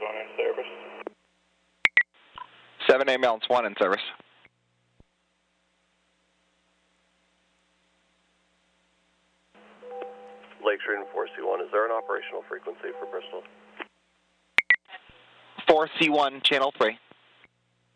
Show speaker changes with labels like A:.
A: 1 in service.
B: 7A Mounts 1 in service.
C: Lakeshore and 4C1, is there an operational frequency for Bristol?
B: 4C1, channel 3.